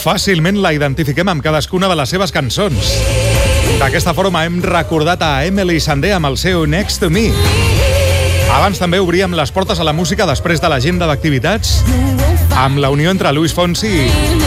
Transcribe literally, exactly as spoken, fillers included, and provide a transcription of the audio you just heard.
fàcilment la identifiquem amb cadascuna de les seves cançons. D'aquesta forma hem recordat a Emily Sandé amb el seu Next to Me. Abans també obríem les portes a la música després de l'agenda d'activitats amb la unió entre Luis Fonsi i